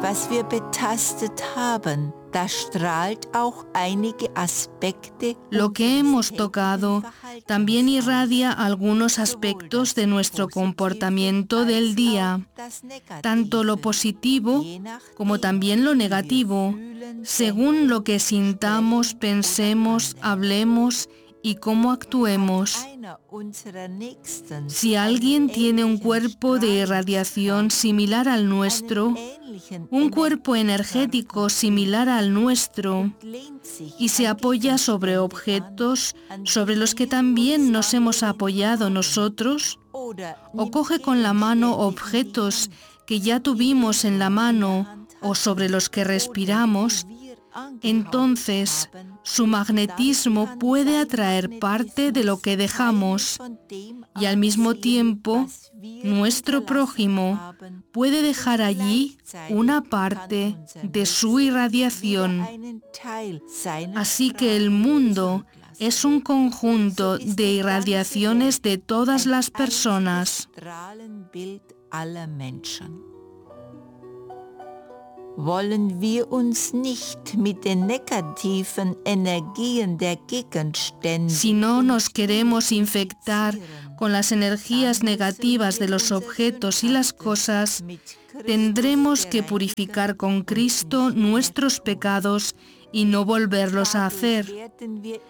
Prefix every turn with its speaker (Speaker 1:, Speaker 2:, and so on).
Speaker 1: was wir betastet haben, da strahlt auch einige Aspekte.
Speaker 2: Lo que hemos tocado también irradia algunos aspectos de nuestro comportamiento del día, tanto lo positivo como también lo negativo, según lo que sintamos, pensemos, hablemos y cómo actuemos. Si alguien tiene un cuerpo de irradiación similar al nuestro, un cuerpo energético similar al nuestro, y se apoya sobre objetos sobre los que también nos hemos apoyado nosotros, o coge con la mano objetos que ya tuvimos en la mano o sobre los que respiramos, entonces su magnetismo puede atraer parte de lo que dejamos y al mismo tiempo nuestro prójimo puede dejar allí una parte de su irradiación. Así que el mundo es un conjunto de irradiaciones de todas las personas.
Speaker 1: Wollen wir uns nicht mit den negativen Energien der Gegenstände.
Speaker 2: Si no nos queremos infectar con las energías negativas de los objetos y las cosas, tendremos que purificar con Cristo nuestros pecados y no volverlos a hacer.